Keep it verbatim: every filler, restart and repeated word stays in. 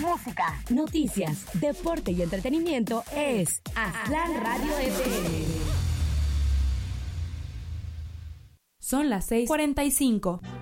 música, noticias, deporte y entretenimiento es Aztlán Radio F M. Son las seis cuarenta y cinco.